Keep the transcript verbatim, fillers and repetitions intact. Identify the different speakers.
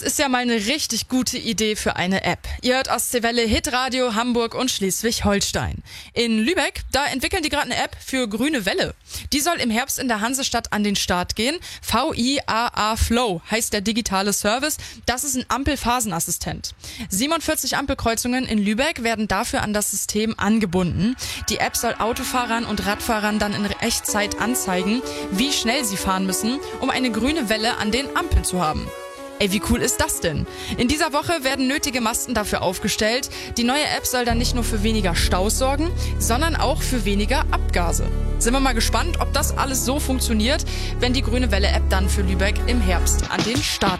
Speaker 1: Das ist ja mal eine richtig gute Idee für eine App. Ihr hört Ostseewelle, Hitradio Hamburg und Schleswig-Holstein. In Lübeck, da entwickeln die gerade eine App für grüne Welle. Die soll im Herbst in der Hansestadt an den Start gehen. V I A A Flow heißt der digitale Service. Das ist ein Ampelphasenassistent. siebenundvierzig Ampelkreuzungen in Lübeck werden dafür an das System angebunden. Die App soll Autofahrern und Radfahrern dann in Echtzeit anzeigen, wie schnell sie fahren müssen, um eine grüne Welle an den Ampeln zu haben. Ey, wie cool ist das denn? In dieser Woche werden nötige Masten dafür aufgestellt. Die neue App soll dann nicht nur für weniger Staus sorgen, sondern auch für weniger Abgase. Sind wir mal gespannt, ob das alles so funktioniert, wenn die Grüne Welle App dann für Lübeck im Herbst an den Start